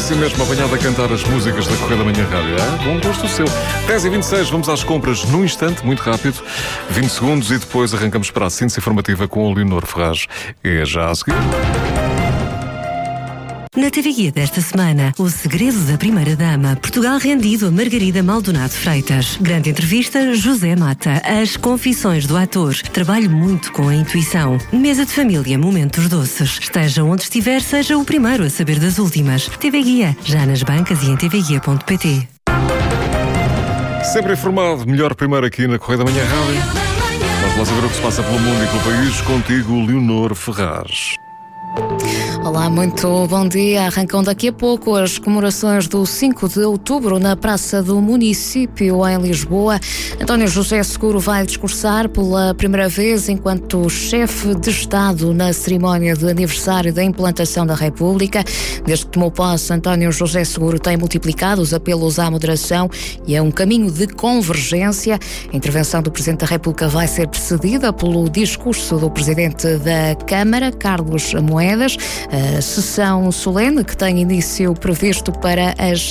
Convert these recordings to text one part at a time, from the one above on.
assim mesmo, apanhado a cantar as músicas da Correio da Manhã Rádio. Bom gosto o seu. 10h26, vamos às compras num instante, muito rápido. 20 segundos e depois arrancamos para a síntese informativa com a Leonor Ferraz. É já a seguir. Na TV Guia desta semana, o segredo da primeira-dama. Portugal rendido a Margarida Maldonado Freitas. Grande entrevista, José Mata. As confissões do ator. Trabalho muito com a intuição. Mesa de família, momentos doces. Esteja onde estiver, seja o primeiro a saber das últimas. TV Guia, já nas bancas e em tvguia.pt. Sempre informado, melhor primeiro aqui na Correio da Manhã Rádio. Vamos lá saber o que se passa pelo mundo e pelo país. Contigo, Leonor Ferraz. Olá, muito bom dia. Arrancam daqui a pouco as comemorações do 5 de outubro na Praça do Município, em Lisboa. António José Seguro vai discursar pela primeira vez enquanto chefe de Estado na cerimónia de aniversário da implantação da República. Desde que tomou posse, António José Seguro tem multiplicado os apelos à moderação e é um caminho de convergência. A intervenção do Presidente da República vai ser precedida pelo discurso do Presidente da Câmara, Carlos Moedas. A sessão solene, que tem início previsto para as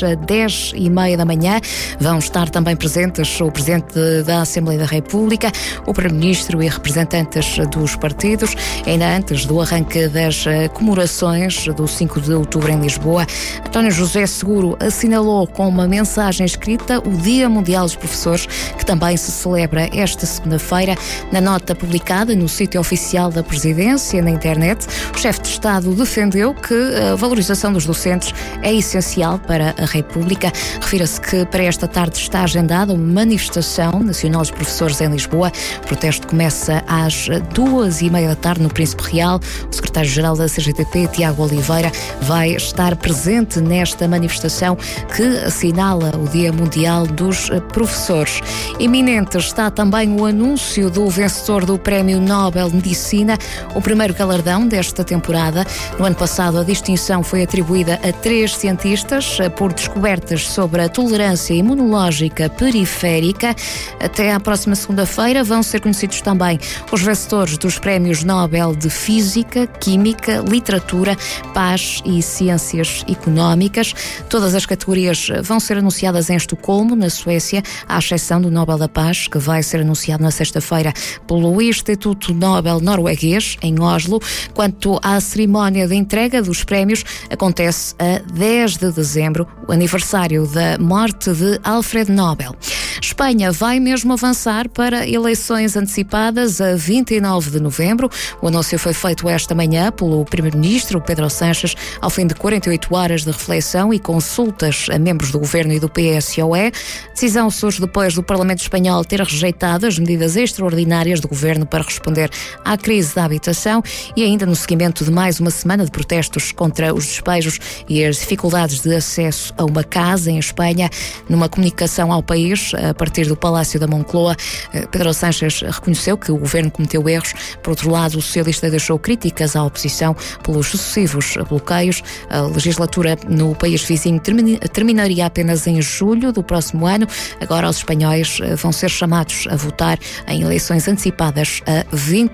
10h30 da manhã. Vão estar também presentes o Presidente da Assembleia da República, o Primeiro-Ministro e representantes dos partidos. Ainda antes do arranque das comemorações do 5 de outubro em Lisboa, António José Seguro assinalou com uma mensagem escrita o Dia Mundial dos Professores, que também se celebra esta segunda-feira. Na nota publicada no sítio oficial da Presidência, na internet, o chefe de Estado defendeu que a valorização dos docentes é essencial para a República. Refira-se que para esta tarde está agendada uma manifestação nacional dos professores em Lisboa. O protesto começa às 2h30 da tarde no Príncipe Real. O secretário-geral da CGTP, Tiago Oliveira, vai estar presente nesta manifestação que assinala o Dia Mundial dos Professores. Iminente está também o anúncio do vencedor do Prémio Nobel de Medicina, o primeiro galardão desta temporada. No ano passado, a distinção foi atribuída a 3 cientistas por descobertas sobre a tolerância imunológica periférica. Até à próxima segunda-feira vão ser conhecidos também os vencedores dos Prémios Nobel de Física, Química, Literatura, Paz e Ciências Económicas. Todas as categorias vão ser anunciadas em Estocolmo, na Suécia, à exceção do Nobel da Paz, que vai ser anunciado na sexta-feira pelo Instituto Nobel norueguês, em Oslo. Quanto à cerimónia de entrega dos prémios, acontece a 10 de dezembro, o aniversário da morte de Alfred Nobel. Espanha vai mesmo avançar para eleições antecipadas a 29 de novembro. O anúncio foi feito esta manhã pelo Primeiro-Ministro Pedro Sánchez, ao fim de 48 horas de reflexão e consultas a membros do Governo e do PSOE. A decisão surge depois do Parlamento Espanhol ter rejeitado as medidas extraordinárias do Governo para responder à crise da habitação e ainda no seguimento de mais uma semana de protestos contra os despejos e as dificuldades de acesso a uma casa em Espanha. Numa comunicação ao país, a partir do Palácio da Moncloa, Pedro Sánchez reconheceu que o governo cometeu erros. Por outro lado, o socialista deixou críticas à oposição pelos sucessivos bloqueios. A legislatura no país vizinho terminaria apenas em julho do próximo ano. Agora os espanhóis vão ser chamados a votar em eleições antecipadas a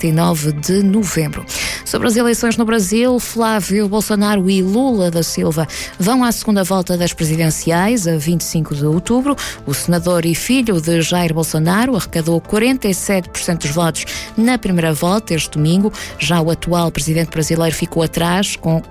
29 de novembro. Sobre as eleições no Brasil, Flávio Bolsonaro e Lula da Silva vão à segunda volta das presidenciais, a 25 de outubro. O senador e filho de Jair Bolsonaro arrecadou 47% dos votos na primeira volta este domingo. Já o atual presidente brasileiro ficou atrás, com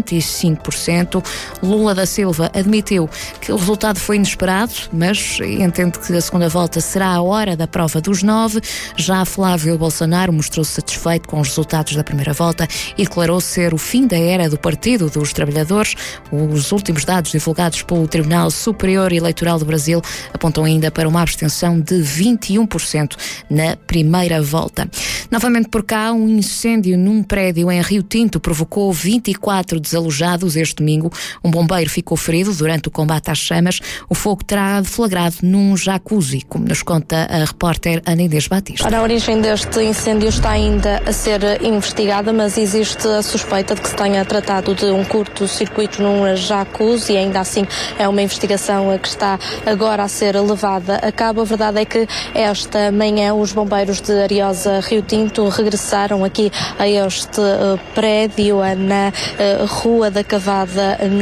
45%. Lula da Silva admitiu que o resultado foi inesperado, mas entende que a segunda volta será a hora da prova dos 9. Já Flávio Bolsonaro mostrou-se satisfeito com os resultados da primeira volta e declarou ser o fim da era do Partido dos Trabalhadores. Os últimos dados divulgados pelo Tribunal Superior Eleitoral do Brasil apontam ainda para uma abstenção de 21% na primeira volta. Novamente por cá, um incêndio num prédio em Rio Tinto provocou 24 desalojados este domingo. Um bombeiro ficou ferido durante o combate às chamas. O fogo terá deflagrado num jacuzzi, como nos conta a repórter Ana Inês Batista. A origem deste incêndio está ainda a ser investigada, mas existe a suspeita de que se tenha tratado de um curto-circuito num jacuzzi e ainda assim é uma investigação que está agora a ser levada a cabo. A verdade é que esta manhã os bombeiros de Ariosa Rio Tinto regressaram aqui a este prédio na Rua da Cavada